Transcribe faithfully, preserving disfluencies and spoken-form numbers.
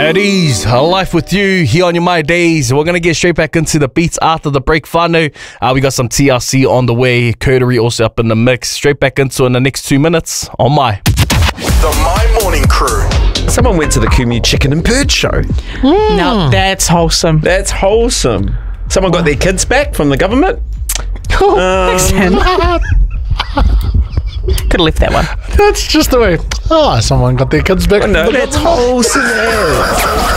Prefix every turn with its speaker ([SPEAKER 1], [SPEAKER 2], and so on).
[SPEAKER 1] It is Life with you here on your My Days. We're going to get straight back into the beats after the break. Whānau, uh, we got some T R C on the way. Coterie also up in the mix. Straight back into in the next two minutes on My.
[SPEAKER 2] The My Morning Crew.
[SPEAKER 3] Someone went to the Kumu Chicken and Bird Show.
[SPEAKER 4] Mm. No, that's wholesome.
[SPEAKER 3] That's wholesome. Someone got their kids back from the government.
[SPEAKER 4] Cool. Um, Thanks, Sam. Could have left that one.
[SPEAKER 5] That's just the way. Oh, someone got their kids back.
[SPEAKER 3] Oh, no, that's wholesome.